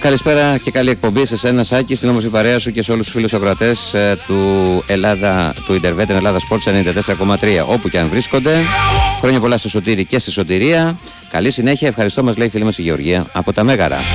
Καλησπέρα και καλή εκπομπή σε εσένα, Σάκη, στην όμορφη παρέα σου και σε όλους τους φίλους ακροατές του Intervet Ελλάδα Sports 94,3, όπου και αν βρίσκονται. Χρόνια πολλά στο Σωτήρη και στη Σωτηρία. Καλή συνέχεια, ευχαριστώ, μας λέει η φίλη μας η Γεωργία από τα Μέγαρα.